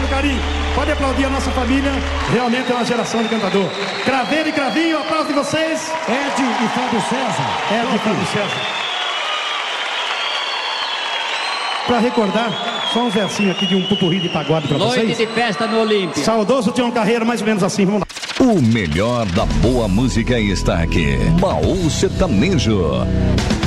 carinho. Pode aplaudir a nossa família. Realmente é uma geração de cantador. Craveiro e Cravinho, aplauso de vocês. Ed e Fábio César. Ed e Fábio César. Pra recordar, só um versinho aqui de um pupurri de pagode pra vocês. Noite de festa no Olímpia. Saudoso Tião Carreiro, mais ou menos assim, vamos lá. O melhor da boa música está aqui. Baú Sertanejo.